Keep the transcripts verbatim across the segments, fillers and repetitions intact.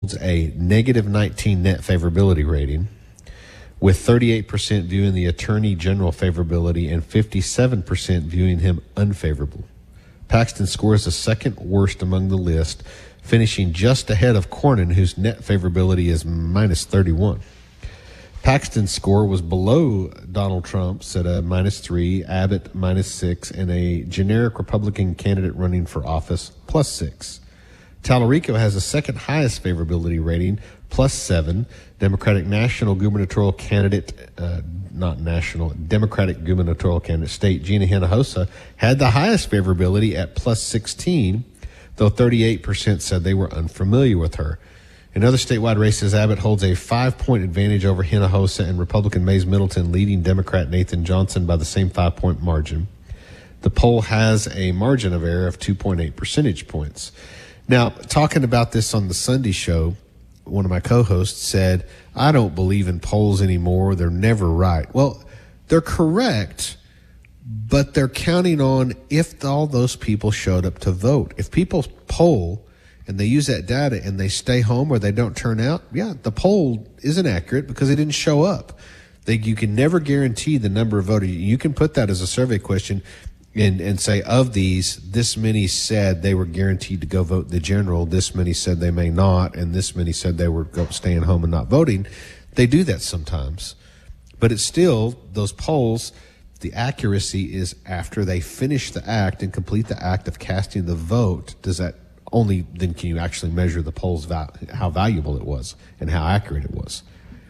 a negative nineteen net favorability rating, with thirty-eight percent viewing the Attorney General favorability and fifty-seven percent viewing him unfavorable. Paxton's score is the second worst among the list, finishing just ahead of Cornyn, whose net favorability is minus thirty-one. Paxton's score was below Donald Trump's at a minus three, Abbott minus six, and a generic Republican candidate running for office plus six. Tallarico has the second highest favorability rating, plus seven. Democratic national gubernatorial candidate, uh, not national, Democratic gubernatorial candidate state Gina Hinojosa had the highest favorability at plus sixteen, though thirty-eight percent said they were unfamiliar with her. In other statewide races, Abbott holds a five-point advantage over Hinojosa and Republican Mays Middleton, leading Democrat Nathan Johnson by the same five-point margin. The poll has a margin of error of two point eight percentage points. Now, talking about this on the Sunday show, one of my co-hosts said, I don't believe in polls anymore. They're never right. Well, they're correct, but they're counting on if all those people showed up to vote. If people poll and they use that data and they stay home or they don't turn out, yeah, the poll isn't accurate because they didn't show up. They, you can never guarantee the number of voters. You can put that as a survey question and, and say, of these, this many said they were guaranteed to go vote the general, this many said they may not, and this many said they were go, staying home and not voting. They do that sometimes. But it's still, those polls, the accuracy is after they finish the act and complete the act of casting the vote. Does that only then can you actually measure the polls, val- how valuable it was and how accurate it was?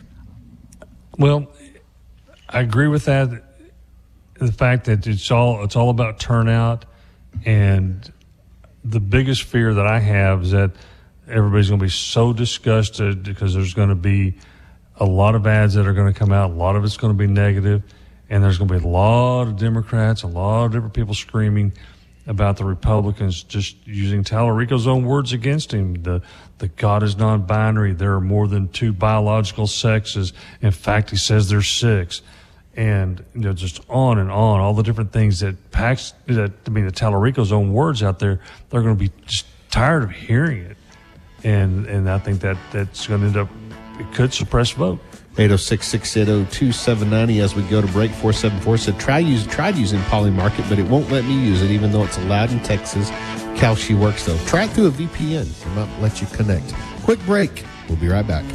Well, I agree with that. The fact that it's all it's all about turnout, and the biggest fear that I have is that everybody's going to be so disgusted because there's going to be a lot of ads that are going to come out. A lot of it's going to be negative, and there's going to be a lot of Democrats, a lot of different people screaming about the Republicans just using Tallarico's own words against him. The the God is non-binary. There are more than two biological sexes. In fact, he says there's six. And, you know, just on and on, all the different things that Pax, that, I mean, the Tallarico's own words out there, they're going to be just tired of hearing it. And and I think that that's going to end up, it could suppress vote. eight oh six, six eight oh, two seven nine oh as we go to break. Four seven four said, try use, tried using Polymarket, but it won't let me use it, even though it's allowed in Texas. Calci works, though. Try it through a V P N. It might let you connect. Quick break. We'll be right back.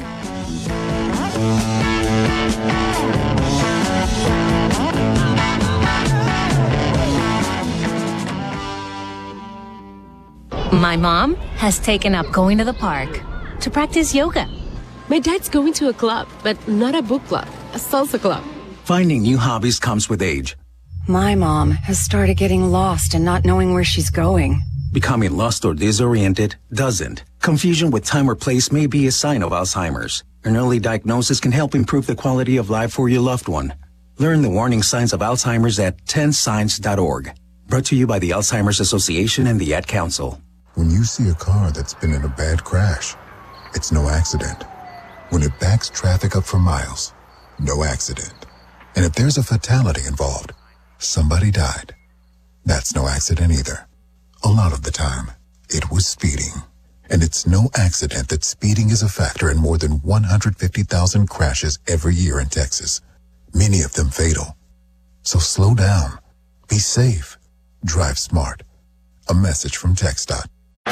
My mom has taken up going to the park to practice yoga. My dad's going to a club, but not a book club, a salsa club. Finding new hobbies comes with age. My mom has started getting lost and not knowing where she's going. Becoming lost or disoriented doesn't. Confusion with time or place may be a sign of Alzheimer's. An early diagnosis can help improve the quality of life for your loved one. Learn the warning signs of Alzheimer's at ten signs dot org. Brought to you by the Alzheimer's Association and the Ad Council. When you see a car that's been in a bad crash, it's no accident. When it backs traffic up for miles, no accident. And if there's a fatality involved, somebody died, that's no accident either. A lot of the time, it was speeding. And it's no accident that speeding is a factor in more than one hundred fifty thousand crashes every year in Texas, many of them fatal. So slow down, be safe, drive smart. A message from TxDOT.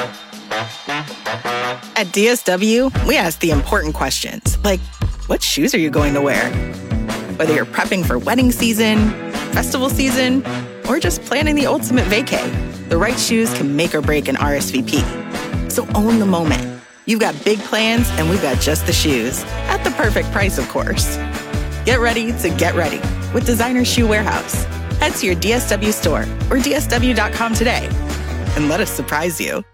At D S W, we ask the important questions, like, what shoes are you going to wear? Whether you're prepping for wedding season, festival season, or just planning the ultimate vacay, the right shoes can make or break an R S V P. So own the moment. You've got big plans, and we've got just the shoes. At the perfect price, of course. Get ready to get ready with Designer Shoe Warehouse. Head to your D S W store or D S W dot com today, and let us surprise you.